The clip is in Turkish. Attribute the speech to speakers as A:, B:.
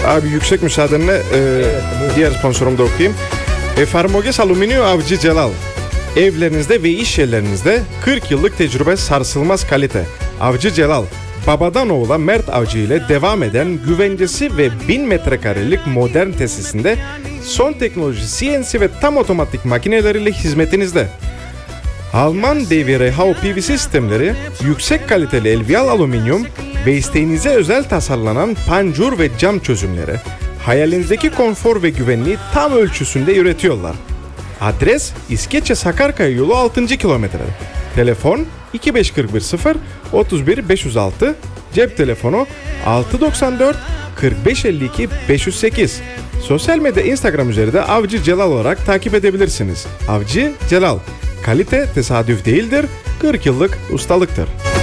A: Abi yüksek müsaadenle diğer sponsorumu da okuyayım. Farmoges Alüminyum Avcı Celal. Evlerinizde ve iş yerlerinizde 40 yıllık tecrübe, sarsılmaz kalite. Avcı Celal, babadan oğula Mert Avcı ile devam eden güvencesi ve 1000 metrekarelik modern tesisinde son teknoloji CNC ve tam otomatik makineleriyle hizmetinizde. Alman devre HAO PVC sistemleri, yüksek kaliteli elviyal alüminyum ve isteğinize özel tasarlanan panjur ve cam çözümleri, hayalinizdeki konfor ve güvenliği tam ölçüsünde üretiyorlar. Adres İskeçe Sakarkaya yolu 6. kilometre. Telefon 25410 31 506. Cep telefonu 694 4552 508. Sosyal medya Instagram üzerinde Avcı Celal olarak takip edebilirsiniz. Avcı Celal. Kalite tesadüf değildir, 40 yıllık ustalıktır.